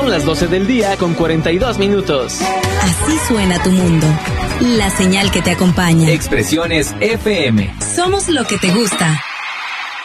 Son las 12 del día con 42 minutos. Así suena tu mundo. La señal que te acompaña. Expresiones FM. Somos lo que te gusta.